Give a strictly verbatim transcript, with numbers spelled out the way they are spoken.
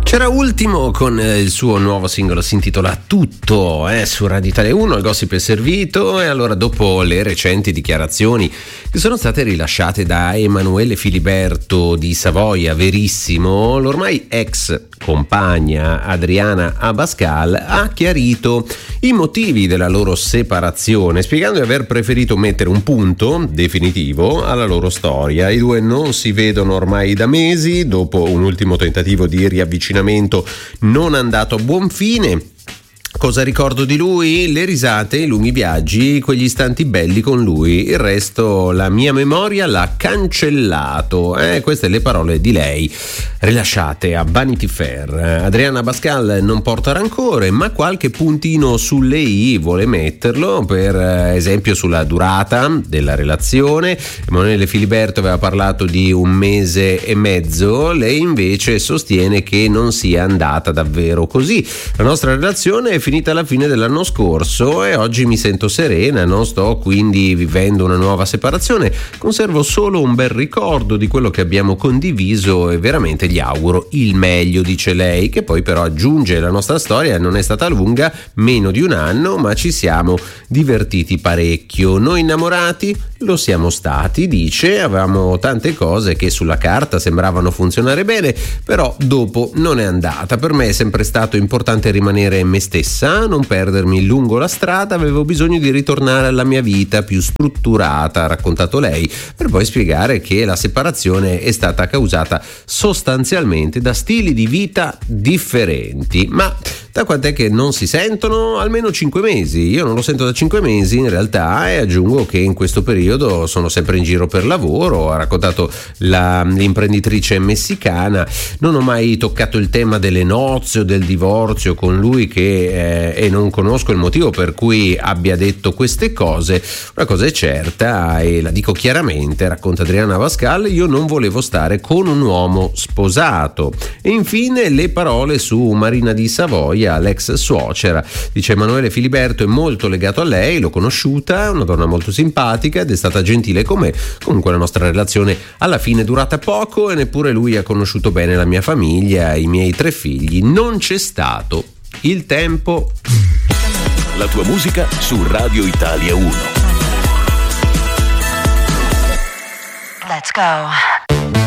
C'era Ultimo con il suo nuovo singolo, si intitola Tutto, eh, su Radio Italia uno, il gossip è servito. E allora, dopo le recenti dichiarazioni che sono state rilasciate da Emanuele Filiberto di Savoia, Verissimo, l'ormai ex compagna Adriana Abascal ha chiarito i motivi della loro separazione, spiegando di aver preferito mettere un punto definitivo alla loro storia. I due non si vedono ormai da mesi, dopo un ultimo tentativo di riavvicinamento non andato a buon fine. Cosa ricordo di lui? Le risate, i lunghi viaggi, quegli istanti belli con lui. Il resto la mia memoria l'ha cancellato. Eh, queste le parole di lei, rilasciate a Vanity Fair. Adriana Abascal non porta rancore, ma qualche puntino sulle i vuole metterlo, per esempio sulla durata della relazione. Emanuele Filiberto aveva parlato di un mese e mezzo, lei invece sostiene che non sia andata davvero così. La nostra relazione è finita alla fine dell'anno scorso e oggi mi sento serena, non sto quindi vivendo una nuova separazione, conservo solo un bel ricordo di quello che abbiamo condiviso e veramente gli auguro il meglio, dice lei, che poi però aggiunge: la nostra storia non è stata lunga, meno di un anno, ma ci siamo divertiti parecchio. Noi innamorati lo siamo stati, dice, avevamo tante cose che sulla carta sembravano funzionare bene, però dopo non è andata. Per me è sempre stato importante rimanere me stessa, non perdermi lungo la strada, avevo bisogno di ritornare alla mia vita più strutturata, ha raccontato lei, per poi spiegare che la separazione è stata causata sostanzialmente da stili di vita differenti. Ma da quant'è che non si sentono? Almeno cinque mesi. Io non lo sento da cinque mesi in realtà, e aggiungo che in questo periodo sono sempre in giro per lavoro, ha raccontato la, l'imprenditrice messicana. Non ho mai toccato il tema delle nozze o del divorzio con lui, che eh, e non conosco il motivo per cui abbia detto queste cose. Una cosa è certa, e la dico chiaramente, racconta Adriana Abascal: io non volevo stare con un uomo sposato. E infine le parole su Marina di Savoia, l'ex suocera. Dice: Emanuele Filiberto è molto legato a lei, l'ho conosciuta, è una donna molto simpatica ed è stata gentile con me. Comunque la nostra relazione alla fine è durata poco e neppure lui ha conosciuto bene la mia famiglia, i miei tre figli. Non c'è stato il tempo. La tua musica su Radio Italia uno. Let's go.